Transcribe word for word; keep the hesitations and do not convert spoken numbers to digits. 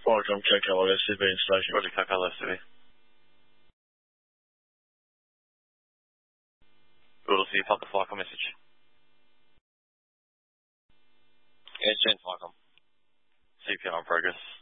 Qualcomm Coco L S C B in station. Roger, Coco L S C B. We'll see you, Parker Flycom message. Yes, Jen Flycom. C P R in progress.